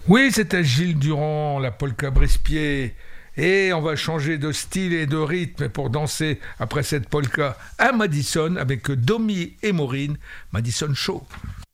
Oui, c'était Gilles Durand, la polka Brispier. Et on va changer de style et de rythme pour danser après cette polka à Madison avec Domi et Maureen, Madison Show.